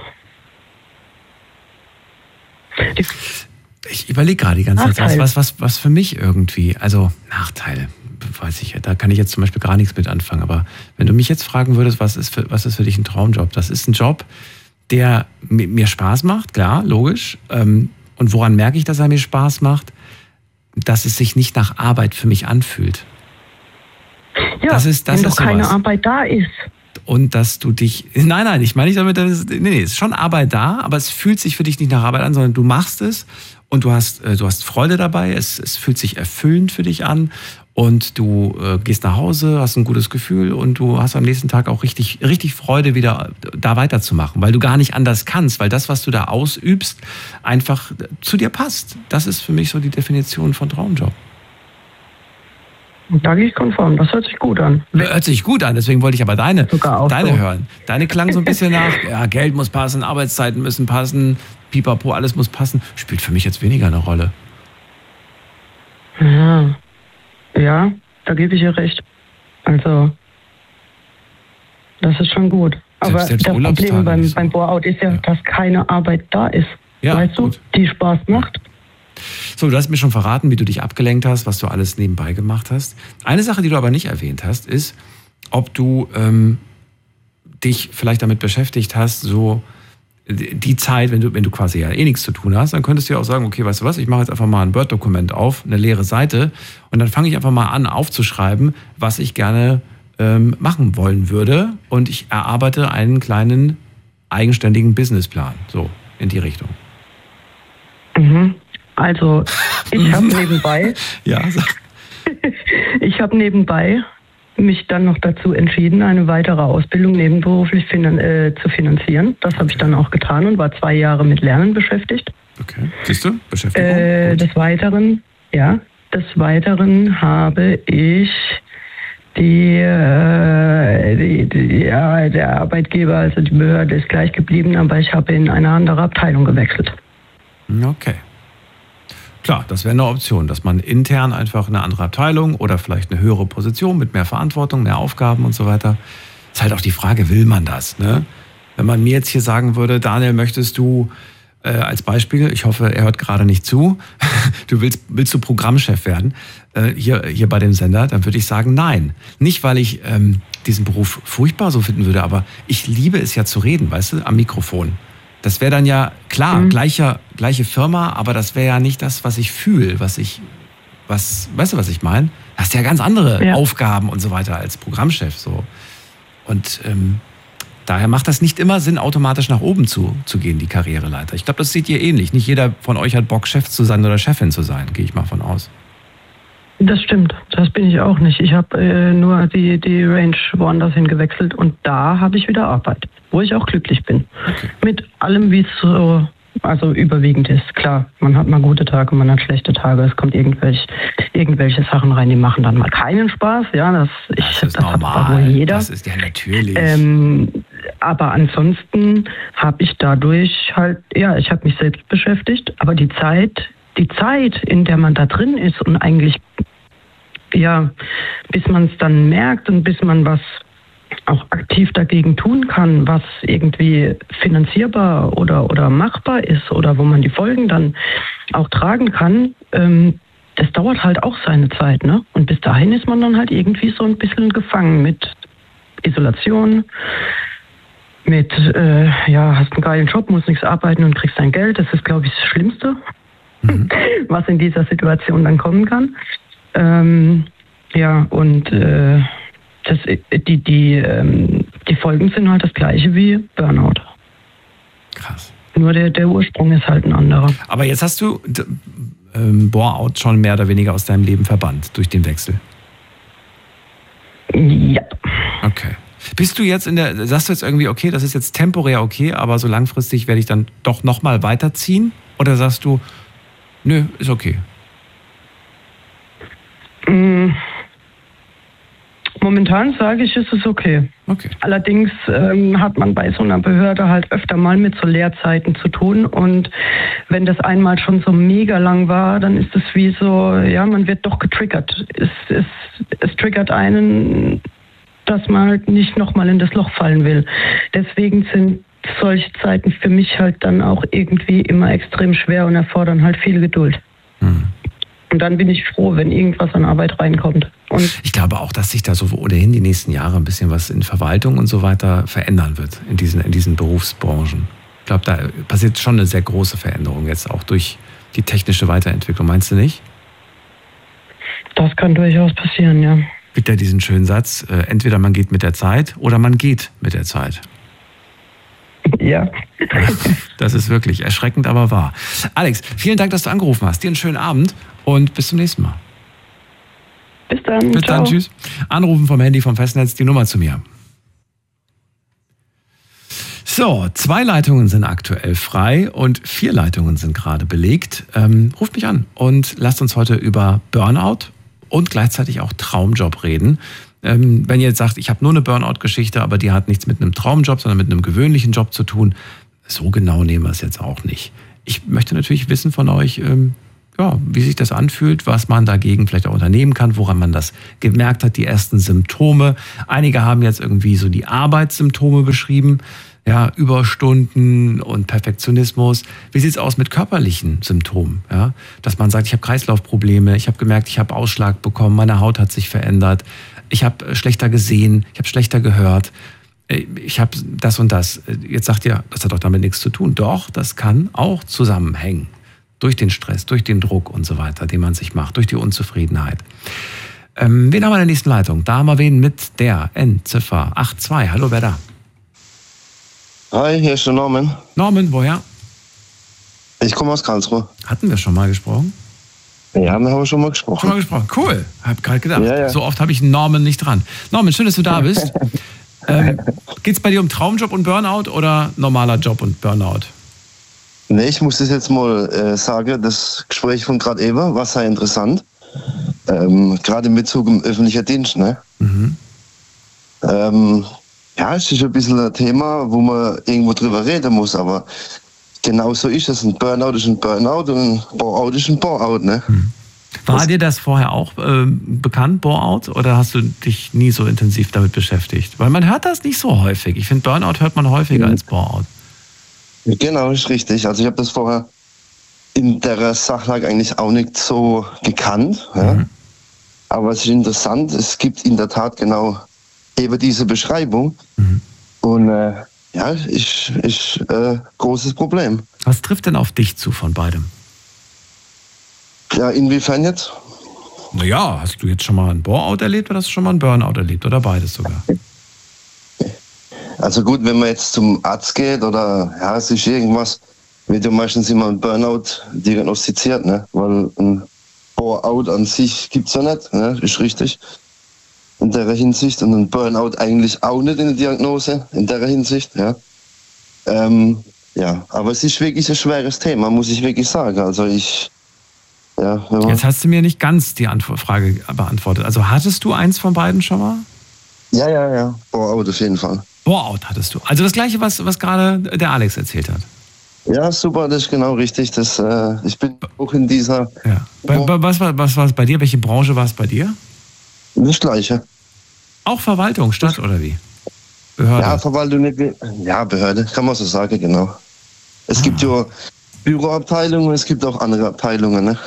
Die ich überlege gerade die ganze Zeit, was, was, was, was für mich irgendwie, also Nachteile, weiß ich, da kann ich jetzt zum Beispiel gar nichts mit anfangen, aber wenn du mich jetzt fragen würdest, was ist für, was ist für dich ein Traumjob? Das ist ein Job, der mir Spaß macht, klar, logisch. Und woran merke ich, dass er mir Spaß macht? Dass es sich nicht nach Arbeit für mich anfühlt. Ja, das ist, das wenn ist doch keine sowas. Arbeit da ist. Und dass du dich, nein, nein, ich meine nicht damit, dass, nee, nee, es ist schon Arbeit da, aber es fühlt sich für dich nicht nach Arbeit an, sondern du machst es und du hast, du hast Freude dabei, es, es fühlt sich erfüllend für dich an und du äh, gehst nach Hause, hast ein gutes Gefühl und du hast am nächsten Tag auch richtig, richtig Freude, wieder da weiterzumachen, weil du gar nicht anders kannst, weil das, was du da ausübst, einfach zu dir passt. Das ist für mich so die Definition von Traumjob. Da gehe ich konform, das hört sich gut an. Hört sich gut an, deswegen wollte ich aber deine, deine so. hören. Deine klang so ein bisschen nach, ja, Geld muss passen, Arbeitszeiten müssen passen, pipapo, alles muss passen. Spielt für mich jetzt weniger eine Rolle. Ja, ja, da gebe ich ihr recht. Also, das ist schon gut. Aber selbst das Problem beim, so. beim Bore-out ist ja, ja, dass keine Arbeit da ist. Ja, weißt gut. du, die Spaß macht. So, du hast mir schon verraten, wie du dich abgelenkt hast, was du alles nebenbei gemacht hast. Eine Sache, die du aber nicht erwähnt hast, ist, ob du ähm, dich vielleicht damit beschäftigt hast, so die Zeit, wenn du, wenn du quasi ja eh nichts zu tun hast, dann könntest du ja auch sagen, okay, weißt du was, ich mache jetzt einfach mal ein Word-Dokument auf, eine leere Seite und dann fange ich einfach mal an aufzuschreiben, was ich gerne ähm, machen wollen würde und ich erarbeite einen kleinen eigenständigen Businessplan, so in die Richtung. Mhm. Also, ich habe nebenbei, ja, so. ich habe nebenbei mich dann noch dazu entschieden, eine weitere Ausbildung nebenberuflich finan- äh, zu finanzieren. Das habe ich dann auch getan und war zwei Jahre mit Lernen beschäftigt. Okay, siehst du? Beschäftigung. Äh, des Weiteren, ja, des Weiteren habe ich die, äh, die, die, ja, der Arbeitgeber, also die Behörde ist gleich geblieben, aber ich habe in eine andere Abteilung gewechselt. Okay. Klar, das wäre eine Option, dass man intern einfach eine andere Abteilung oder vielleicht eine höhere Position mit mehr Verantwortung, mehr Aufgaben und so weiter. Ist halt auch die Frage, will man das? Ne? Wenn man mir jetzt hier sagen würde, Daniel, möchtest du äh, als Beispiel, ich hoffe, er hört gerade nicht zu, du willst, willst du Programmchef werden äh, hier, hier bei dem Sender, dann würde ich sagen, nein. Nicht, weil ich ähm, diesen Beruf furchtbar so finden würde, aber ich liebe es ja zu reden, weißt du, am Mikrofon. Das wäre dann ja, klar, mhm. gleicher, gleiche Firma, aber das wäre ja nicht das, was ich fühle, was ich, was, weißt du, was ich meine? Hast ja ganz andere ja. Aufgaben und so weiter als Programmchef, so. Und ähm, daher macht das nicht immer Sinn, automatisch nach oben zu, zu gehen, die Karriereleiter. Ich glaube, das seht ihr ähnlich. Nicht jeder von euch hat Bock, Chef zu sein oder Chefin zu sein, gehe ich mal von aus. Das stimmt, das bin ich auch nicht. Ich habe äh, nur die, die Range woanders hingewechselt und da habe ich wieder Arbeit, wo ich auch glücklich bin. Okay. Mit allem, wie es so, also überwiegend ist. Klar, man hat mal gute Tage, man hat schlechte Tage. Es kommt irgendwelche, irgendwelche Sachen rein, die machen dann mal keinen Spaß. Ja, das, das ich, ist das normal. Hat wohl jeder. Das ist ja natürlich. Ähm, aber ansonsten habe ich dadurch halt, ja, ich habe mich selbst beschäftigt, aber die Zeit, die Zeit, in der man da drin ist und eigentlich ja, bis man es dann merkt und bis man was auch aktiv dagegen tun kann, was irgendwie finanzierbar oder, oder machbar ist oder wo man die Folgen dann auch tragen kann, ähm, das dauert halt auch seine Zeit, ne? Und bis dahin ist man dann halt irgendwie so ein bisschen gefangen mit Isolation, mit, äh, ja, hast einen geilen Job, musst nichts arbeiten und kriegst dein Geld. Das ist, glaube ich, das Schlimmste, mhm. was in dieser Situation dann kommen kann. Ähm, ja, und äh, das, die, die, ähm, die Folgen sind halt das gleiche wie Burnout. Krass. Nur der, der Ursprung ist halt ein anderer. Aber jetzt hast du ähm, Bore-out schon mehr oder weniger aus deinem Leben verbannt durch den Wechsel. Ja. Okay. Bist du jetzt in der, sagst du jetzt irgendwie, okay, das ist jetzt temporär okay, aber so langfristig werde ich dann doch nochmal weiterziehen? Oder sagst du, nö, ist okay? Momentan sage ich, ist es okay. Okay. Allerdings ähm, hat man bei so einer Behörde halt öfter mal mit so Leerzeiten zu tun und wenn das einmal schon so mega lang war, dann ist es wie so, ja, man wird doch getriggert. Es, es, es triggert einen, dass man halt nicht nochmal in das Loch fallen will. Deswegen sind solche Zeiten für mich halt dann auch irgendwie immer extrem schwer und erfordern halt viel Geduld. Hm. Und dann bin ich froh, wenn irgendwas an Arbeit reinkommt. Und ich glaube auch, dass sich da so ohnehin die nächsten Jahre ein bisschen was in Verwaltung und so weiter verändern wird in diesen, in diesen Berufsbranchen. Ich glaube, da passiert schon eine sehr große Veränderung jetzt auch durch die technische Weiterentwicklung. Meinst du nicht? Das kann durchaus passieren, ja. Gibt ja diesen schönen Satz, äh, entweder man geht mit der Zeit oder man geht mit der Zeit. Ja. Das ist wirklich erschreckend, aber wahr. Alex, vielen Dank, dass du angerufen hast. Dir einen schönen Abend und bis zum nächsten Mal. Bis dann. Bis Ciao. dann, tschüss. Anrufen vom Handy vom Festnetz, die Nummer zu mir. So, zwei Leitungen sind aktuell frei und vier Leitungen sind gerade belegt. Ähm, ruft mich an und lasst uns heute über Burnout und gleichzeitig auch Traumjob reden. Ähm, wenn ihr jetzt sagt, ich habe nur eine Burnout-Geschichte, aber die hat nichts mit einem Traumjob, sondern mit einem gewöhnlichen Job zu tun, so genau nehmen wir es jetzt auch nicht. Ich möchte natürlich wissen von euch, ähm, ja, wie sich das anfühlt, was man dagegen vielleicht auch unternehmen kann, woran man das gemerkt hat, die ersten Symptome. Einige haben jetzt irgendwie so die Arbeitssymptome beschrieben. Ja, Überstunden und Perfektionismus. Wie sieht es aus mit körperlichen Symptomen? Ja, dass man sagt, ich habe Kreislaufprobleme, ich habe gemerkt, ich habe Ausschlag bekommen, meine Haut hat sich verändert, ich habe schlechter gesehen, ich habe schlechter gehört, ich habe das und das. Jetzt sagt ihr, das hat doch damit nichts zu tun. Doch, das kann auch zusammenhängen. Durch den Stress, durch den Druck und so weiter, den man sich macht, durch die Unzufriedenheit. Ähm, wen haben wir in der nächsten Leitung? Da haben wir wen mit der Endziffer acht zwei. Hallo, wer da? Hi, hier ist der Norman. Norman, woher? Ich komme aus Karlsruhe. Hatten wir schon mal gesprochen? Ja, wir haben schon mal gesprochen. Schon mal gesprochen, cool. Hab gerade gedacht, Ja, ja. so oft habe ich einen Norman nicht dran. Norman, schön, dass du da bist. ähm, Geht es bei dir um Traumjob und Burnout oder normaler Job und Burnout? Nee, ich muss das jetzt mal äh, sagen, das Gespräch von gerade eben war sehr interessant. Ähm, gerade in Bezug auf öffentlicher Dienst, ne? Mhm. Ähm, ja, es ist ein bisschen ein Thema, wo man irgendwo drüber reden muss, aber genau so ist es. Ein Burnout ist ein Burnout und ein Bore-out ist ein Bore-out, ne? Mhm. War dir das vorher auch äh, bekannt, Bore-out, oder hast du dich nie so intensiv damit beschäftigt? Weil man hört das nicht so häufig. Ich finde, Burnout hört man häufiger Mhm. als Bore-out. Genau, ist richtig. Also ich habe das vorher in der Sachlage eigentlich auch nicht so gekannt. Ja? Mhm. Aber es ist interessant, es gibt in der Tat genau eben diese Beschreibung. Mhm. Und äh, ja, ist, ist äh, großes Problem. Was trifft denn auf dich zu von beidem? Ja, inwiefern jetzt? Naja, hast du jetzt schon mal ein Bore-out erlebt oder hast du schon mal ein Burnout erlebt oder beides sogar? Also gut, wenn man jetzt zum Arzt geht oder ja, es ist irgendwas, wird ja meistens immer ein Burnout diagnostiziert, ne? Weil ein Bore-out an sich gibt es ja nicht, ne? Ist richtig. In der Hinsicht. Und ein Burnout eigentlich auch nicht in der Diagnose, in der Hinsicht, ja. Ähm, ja, aber es ist wirklich ein schweres Thema, muss ich wirklich sagen. Also ich, ja. wenn man- Jetzt hast du mir nicht ganz die Antwort, Frage beantwortet. Also hattest du eins von beiden schon mal? Ja, ja, ja. Bore-out auf jeden Fall. Bore-out hattest du. Also das Gleiche, was, was gerade der Alex erzählt hat. Ja, super, das ist genau richtig. Das, äh, ich bin auch in dieser, Ja. Bei, bei, was, war- was war es bei dir? Welche Branche war es bei dir? das Gleiche. Auch Verwaltung, Stadt oder wie? Behörde? Ja, Verwaltung, nicht wie- ja, Behörde, kann man so sagen, genau. Es Ah. gibt ja Büroabteilungen, es gibt auch andere Abteilungen. Ne?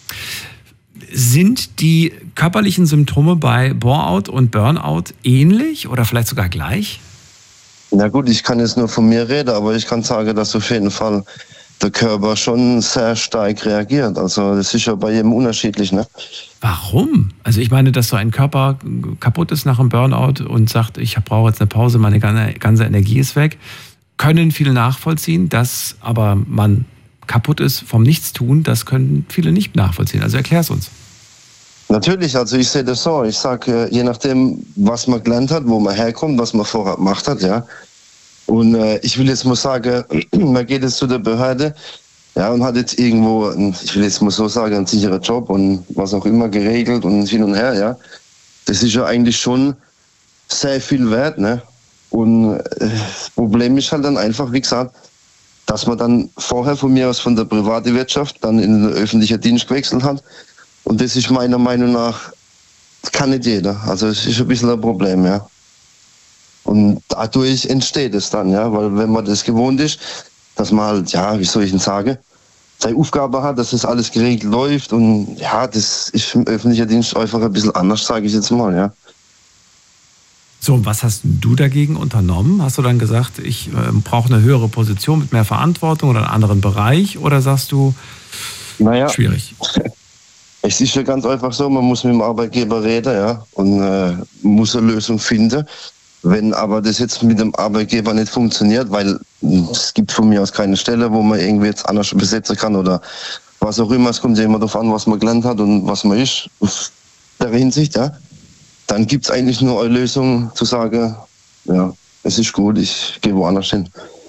Sind die körperlichen Symptome bei Bore-out und Burnout ähnlich oder vielleicht sogar gleich? Na gut, ich kann jetzt nur von mir reden, aber ich kann sagen, dass auf jeden Fall der Körper schon sehr stark reagiert. Also das ist ja bei jedem unterschiedlich. Ne? Warum? Also ich meine, dass so ein Körper kaputt ist nach einem Burnout und sagt, ich brauche jetzt eine Pause, meine ganze Energie ist weg, können viele nachvollziehen, dass aber man kaputt ist vom Nichtstun, das können viele nicht nachvollziehen. Also erklär's uns. Natürlich, also ich sehe das so. Ich sage, je nachdem, was man gelernt hat, wo man herkommt, was man vorher gemacht hat, ja. Und äh, ich will jetzt mal sagen, man geht jetzt zu der Behörde, ja, und hat jetzt irgendwo, einen, ich will jetzt mal so sagen, einen sicheren Job und was auch immer geregelt und hin und her, ja. Das ist ja eigentlich schon sehr viel wert, ne. Und äh, das Problem ist halt dann einfach, wie gesagt, dass man dann vorher von mir aus von der privaten Wirtschaft dann in den öffentlichen Dienst gewechselt hat. Und das ist meiner Meinung nach, kann nicht jeder. Also es ist ein bisschen ein Problem, ja. Und dadurch entsteht es dann, ja, weil wenn man das gewohnt ist, dass man halt, ja, wie soll ich denn sagen, seine Aufgabe hat, dass das alles geregelt läuft und ja, das ist im öffentlichen Dienst einfach ein bisschen anders, sage ich jetzt mal, ja. So, und was hast du dagegen unternommen? Hast du dann gesagt, ich äh, brauche eine höhere Position mit mehr Verantwortung oder einen anderen Bereich? Oder sagst du, Naja, schwierig? es ist ja ganz einfach so, man muss mit dem Arbeitgeber reden, ja, und äh, muss eine Lösung finden. Wenn aber das jetzt mit dem Arbeitgeber nicht funktioniert, weil es gibt von mir aus keine Stelle, wo man irgendwie jetzt anders besetzen kann oder was auch immer. Es kommt ja immer darauf an, was man gelernt hat und was man ist. Auf der Hinsicht, ja, dann gibt es eigentlich nur eine Lösung zu sagen, ja, es ist gut, ich gehe woanders hin.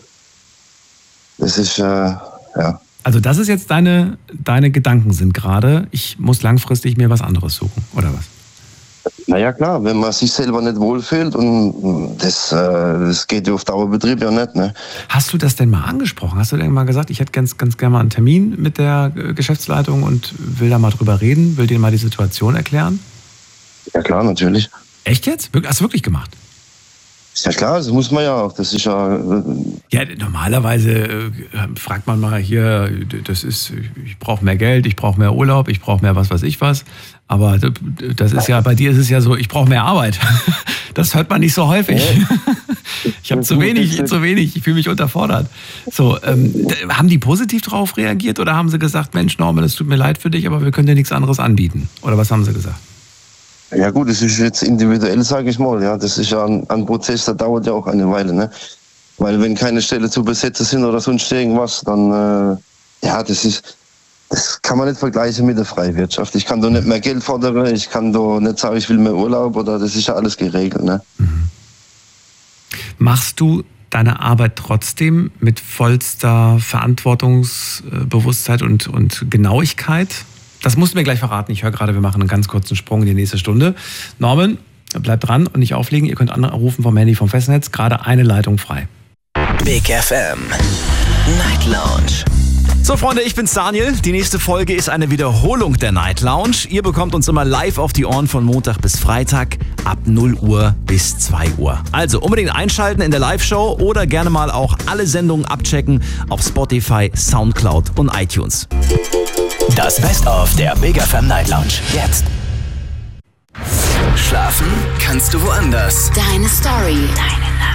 Das ist, äh, ja. Also das ist jetzt deine, deine Gedanken sind gerade, ich muss langfristig mir was anderes suchen, oder was? Naja klar, wenn man sich selber nicht wohlfühlt und das, äh, das geht ja auf Dauerbetrieb ja nicht. Ne? Hast du das denn mal angesprochen? Hast du denn mal gesagt, ich hätte ganz, ganz gerne mal einen Termin mit der Geschäftsleitung und will da mal drüber reden, will denen mal die Situation erklären? Ja klar, natürlich. Echt jetzt? Hast du wirklich gemacht? Ja klar, das muss man ja auch. Das ist ja. Äh ja, normalerweise äh, fragt man mal hier, das ist, ich brauche mehr Geld, ich brauche mehr Urlaub, ich brauche mehr was weiß ich was. Aber das ist ja, bei dir ist es ja so, ich brauche mehr Arbeit. Das hört man nicht so häufig. Ich habe zu wenig, zu wenig, ich fühle mich unterfordert. So, ähm, haben die positiv darauf reagiert oder haben sie gesagt, Mensch, Norman, es tut mir leid für dich, aber wir können dir nichts anderes anbieten? Oder was haben sie gesagt? Ja gut, das ist jetzt individuell, sage ich mal. Ja, das ist ja ein, ein Prozess, der dauert ja auch eine Weile. Ne? Weil wenn keine Stelle zu besetzen sind oder sonst irgendwas, dann, äh, ja, das ist, das kann man nicht vergleichen mit der Freiwirtschaft. Ich kann doch nicht mehr Geld fordern, ich kann doch nicht sagen, ich will mehr Urlaub oder das ist ja alles geregelt. Ne? Mhm. Machst du deine Arbeit trotzdem mit vollster Verantwortungsbewusstheit und, und Genauigkeit? Das musst du mir gleich verraten. Ich höre gerade, wir machen einen ganz kurzen Sprung in die nächste Stunde. Norman, bleibt dran und nicht auflegen. Ihr könnt anrufen vom Handy vom Festnetz. Gerade eine Leitung frei. Big F M Night Lounge. So Freunde, ich bin's Daniel. Die nächste Folge ist eine Wiederholung der Night Lounge. Ihr bekommt uns immer live auf die Ohren von Montag bis Freitag ab null Uhr bis zwei Uhr. Also unbedingt einschalten in der Live-Show oder gerne mal auch alle Sendungen abchecken auf Spotify, Soundcloud und iTunes. Das Best-of der Big F M Night Lounge. Jetzt. Schlafen kannst du woanders. Deine Story. Deine